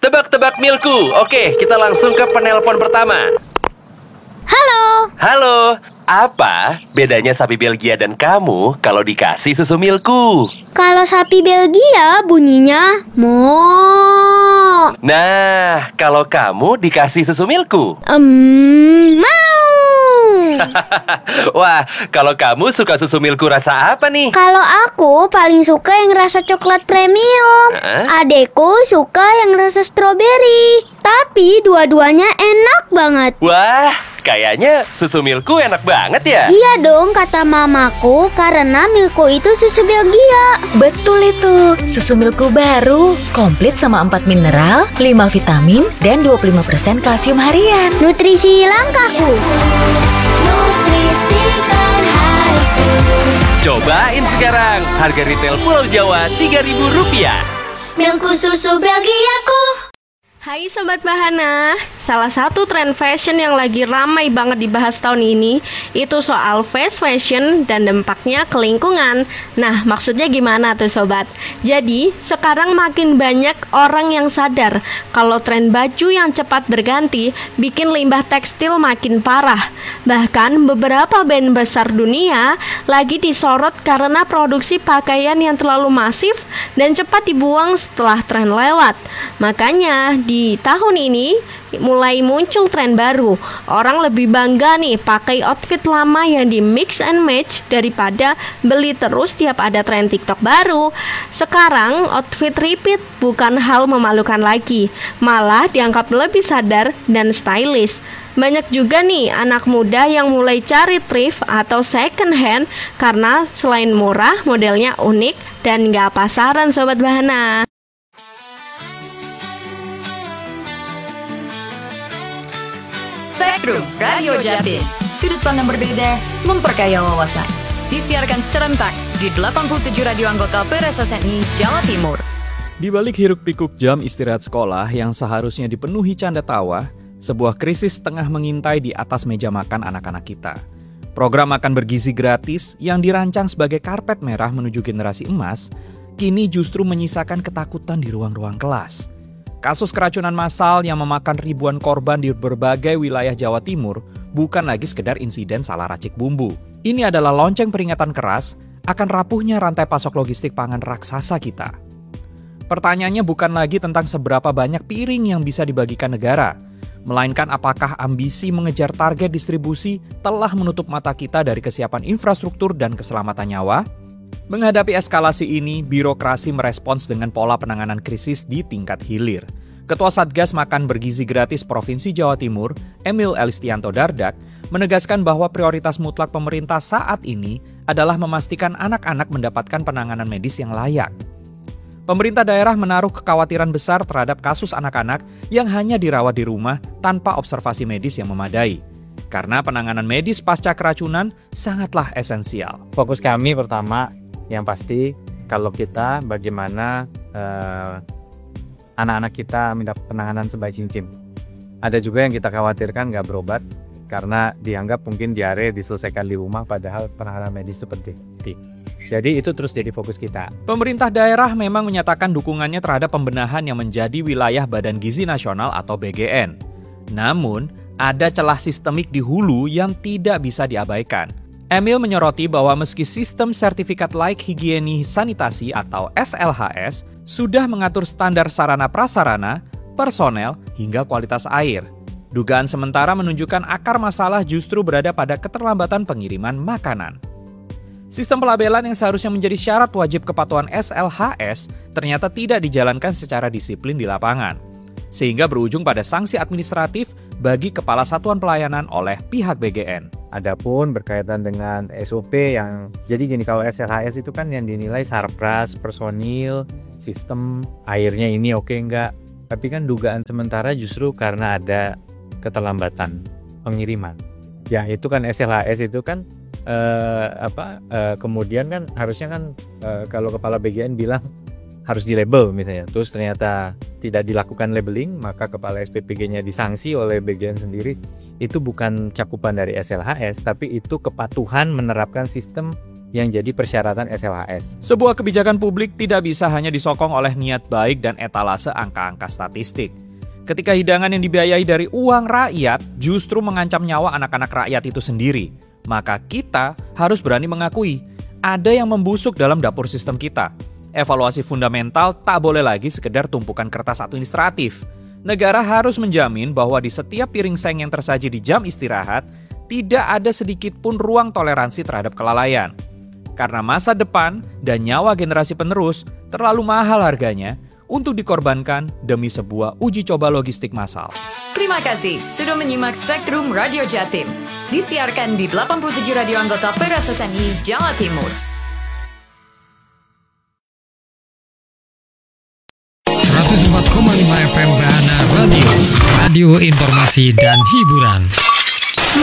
Tebak-tebak Milku. Oke, kita langsung ke penelpon pertama. Halo. Halo, apa bedanya sapi Belgia dan kamu kalau dikasih susu Milku? Kalau sapi Belgia bunyinya mo. Nah, kalau kamu dikasih susu Milku? Mau. Wah, kalau kamu suka susu Milku rasa apa nih? Kalau aku paling suka yang rasa coklat premium. Hah? Adekku suka yang rasa stroberi. Tapi dua-duanya enak banget. Wah, kayaknya susu Milku enak banget ya? Iya dong, kata mamaku, karena Milku itu susu Belgia. Betul itu, susu Milku baru, komplit sama 4 mineral, 5 vitamin, dan 25% kalsium harian. Nutrisi langkahku. Nutrisikan hariku. Cobain sekarang, harga retail Pulau Jawa Rp3.000. Milku susu Belgiaku. Hai Sobat Bahana, salah satu tren fashion yang lagi ramai banget dibahas tahun ini itu soal fast fashion dan dampaknya ke lingkungan. Nah, maksudnya gimana tuh Sobat? Jadi, sekarang makin banyak orang yang sadar kalau tren baju yang cepat berganti bikin limbah tekstil makin parah. Bahkan beberapa brand besar dunia lagi disorot karena produksi pakaian yang terlalu masif dan cepat dibuang setelah tren lewat. Makanya di tahun ini mulai muncul tren baru. Orang lebih bangga nih pakai outfit lama yang di mix and match daripada beli terus tiap ada tren TikTok baru. Sekarang outfit repeat bukan hal memalukan lagi, malah dianggap lebih sadar dan stylish. Banyak juga nih anak muda yang mulai cari thrift atau second hand karena selain murah, modelnya unik dan gak pasaran Sobat Bahana. Spektrum Radio Jatim, sudut pandang berbeda, memperkaya wawasan. Disiarkan serentak di 87 radio anggota PRSSNI Jawa Timur. Di balik hiruk-pikuk jam istirahat sekolah yang seharusnya dipenuhi canda tawa, sebuah krisis tengah mengintai di atas meja makan anak-anak kita. Program makan bergizi gratis yang dirancang sebagai karpet merah menuju generasi emas, kini justru menyisakan ketakutan di ruang-ruang kelas. Kasus keracunan massal yang memakan ribuan korban di berbagai wilayah Jawa Timur bukan lagi sekedar insiden salah racik bumbu. Ini adalah lonceng peringatan keras akan rapuhnya rantai pasok logistik pangan raksasa kita. Pertanyaannya bukan lagi tentang seberapa banyak piring yang bisa dibagikan negara, melainkan apakah ambisi mengejar target distribusi telah menutup mata kita dari kesiapan infrastruktur dan keselamatan nyawa? Menghadapi eskalasi ini, birokrasi merespons dengan pola penanganan krisis di tingkat hilir. Ketua Satgas Makan Bergizi Gratis Provinsi Jawa Timur, Emil Elistianto Dardak, menegaskan bahwa prioritas mutlak pemerintah saat ini adalah memastikan anak-anak mendapatkan penanganan medis yang layak. Pemerintah daerah menaruh kekhawatiran besar terhadap kasus anak-anak yang hanya dirawat di rumah tanpa observasi medis yang memadai. Karena penanganan medis pasca keracunan sangatlah esensial. Fokus kami pertama, yang pasti kalau kita bagaimana anak-anak kita mendapat penanganan sebaik mungkin. Ada juga yang kita khawatirkan nggak berobat karena dianggap mungkin diare diselesaikan di rumah padahal penanganan medis itu penting. Jadi itu terus jadi fokus kita. Pemerintah daerah memang menyatakan dukungannya terhadap pembenahan yang menjadi wilayah Badan Gizi Nasional atau BGN. Namun, ada celah sistemik di hulu yang tidak bisa diabaikan. Emil menyoroti bahwa meski sistem sertifikat layak higieni sanitasi atau SLHS sudah mengatur standar sarana prasarana, personel, hingga kualitas air, dugaan sementara menunjukkan akar masalah justru berada pada keterlambatan pengiriman makanan. Sistem pelabelan yang seharusnya menjadi syarat wajib kepatuhan SLHS ternyata tidak dijalankan secara disiplin di lapangan, sehingga berujung pada sanksi administratif bagi kepala satuan pelayanan oleh pihak BGN. Adapun berkaitan dengan SOP yang jadi gini, kalau SLHS itu kan yang dinilai sarpras, personil, sistem airnya ini oke enggak. Tapi kan dugaan sementara justru karena ada keterlambatan pengiriman. Ya itu kan SLHS itu kan kemudian kan harusnya kan kalau kepala BGN bilang harus dilabel misalnya, terus ternyata tidak dilakukan labeling, maka kepala SPPG-nya disanksi oleh BGN sendiri. Itu bukan cakupan dari SLHS, tapi itu kepatuhan menerapkan sistem yang jadi persyaratan SLHS. Sebuah kebijakan publik tidak bisa hanya disokong oleh niat baik dan etalase angka-angka statistik. Ketika hidangan yang dibiayai dari uang rakyat justru mengancam nyawa anak-anak rakyat itu sendiri, maka kita harus berani mengakui ada yang membusuk dalam dapur sistem kita. Evaluasi fundamental tak boleh lagi sekedar tumpukan kertas administratif. Negara harus menjamin bahwa di setiap piring seng yang tersaji di jam istirahat, tidak ada sedikit pun ruang toleransi terhadap kelalaian. Karena masa depan dan nyawa generasi penerus terlalu mahal harganya untuk dikorbankan demi sebuah uji coba logistik massal. Terima kasih sudah menyimak Spektrum Radio Jatim. Disiarkan di 87 radio anggota PRSSNI Jawa Timur. 104,5 FM Bahana Radio, radio informasi dan hiburan.